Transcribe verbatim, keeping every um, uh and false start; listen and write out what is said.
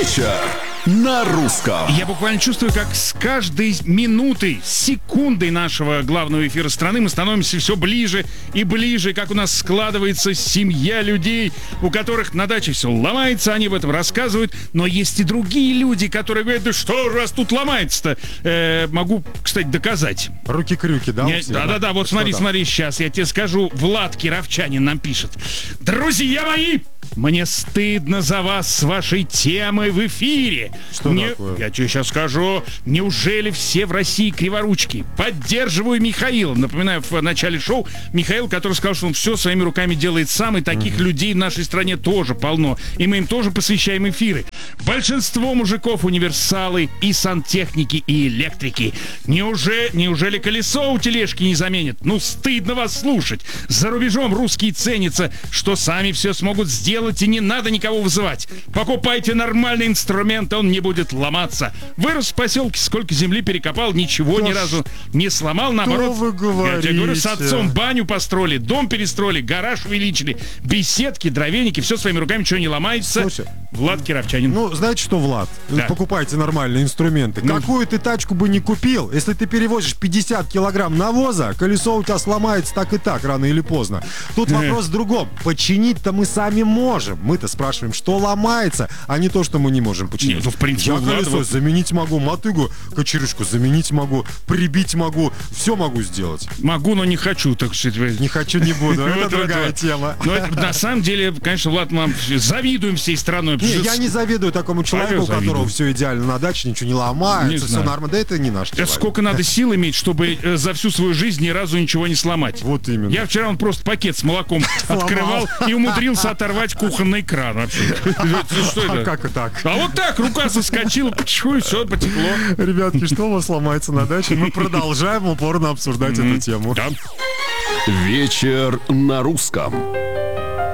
Вечер на русском. Я буквально чувствую, как с каждой минутой, секундой нашего главного эфира страны мы становимся все ближе и ближе, как у нас складывается семья людей, у которых на даче все ломается, они об этом рассказывают, но есть и другие люди, которые говорят: да что раз тут ломается-то? Э, могу, кстати, доказать. Руки-крюки, да? Не, да-да-да, вот смотри, там? смотри, сейчас я тебе скажу. Влад Кировчанин нам пишет: друзья мои, мне стыдно за вас с вашей темой в эфире. Что Не... такое? Я тебе сейчас скажу. Неужели все в России криворучки? Поддерживаю Михаила. Напоминаю, в начале шоу Михаил, который сказал, что он все своими руками делает сам, и таких mm-hmm. людей в нашей стране тоже полно. И мы им тоже посвящаем эфиры. Большинство мужиков универсалы и сантехники, и электрики. Неужели, неужели колесо у тележки не заменят? Ну, стыдно вас слушать. За рубежом русские ценятся, что сами все смогут сделать, и не надо никого вызывать. Покупайте нормальный инструмент, он не будет ломаться. Вырос в поселке, сколько земли перекопал, ничего Да ни разу не сломал, наоборот. вы говорите? Я тебе говорю, с отцом баню построили, дом перестроили, гараж увеличили, беседки, дровяники, все своими руками, ничего не ломается. Слушай, Влад Кировчанин. Ну, знаете что, Влад? Да. Покупайте нормальные инструменты. Ну. Какую ты тачку бы не купил, если ты перевозишь пятьдесят килограмм навоза, колесо у тебя сломается так и так, рано или поздно. Тут вопрос в другом. Починить-то мы сами можем. Мы-то спрашиваем, что ломается, а не то, что мы не можем починить. Нет, ну, в принципе, Я Влад, колесо вот- заменить могу, мотыгу, кочерышку заменить могу, прибить могу, все могу сделать. Могу, но не хочу, так что... Не хочу, не буду. Это Вот, другая вот, вот. тема. Но это, на самом деле, конечно, Влад, мы вам завидуем всей страной. Не, я не завидую такому человеку, у завидую? которого все идеально на даче, ничего не ломается, Не все знаю. нормально. Да это не наш Это человек. сколько надо сил иметь, чтобы э, за всю свою жизнь ни разу ничего не сломать. Вот именно. Я вчера он просто пакет с молоком открывал и умудрился оторвать кухонный кран вообще. Что А это? как и так? А вот так, рука соскочила, пчху, и все, потекло. Ребятки, что у вас ломается на даче? Мы продолжаем упорно обсуждать эту тему. Да. Вечер на русском.